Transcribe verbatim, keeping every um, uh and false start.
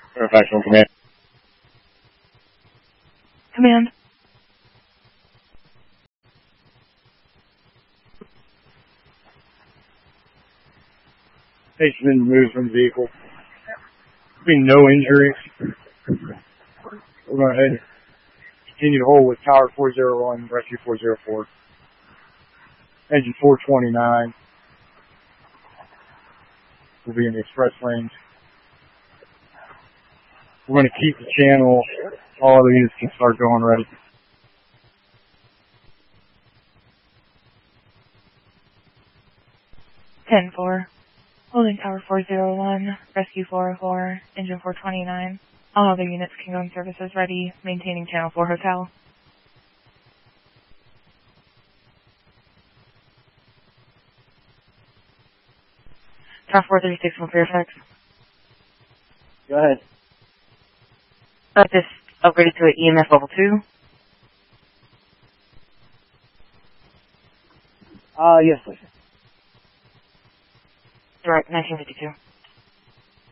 Fairfax on command. Command. Patient been removed from the vehicle. There's been no injuries. We're going to ahead continue to hold with Tower four zero one, Rescue four zero four. Engine four twenty-nine. We'll be in the express lanes. We're going to keep the channel. All other units can start going ready. ten four. Holding Tower four zero one, Rescue four oh four, Engine four twenty-nine. All other units can go in services ready, maintaining Channel four Hotel. Tower four thirty-six from Fairfax. Go ahead. Uh, this upgraded to an E M F level two. Uh, yes, please. Direct nineteen fifty-two.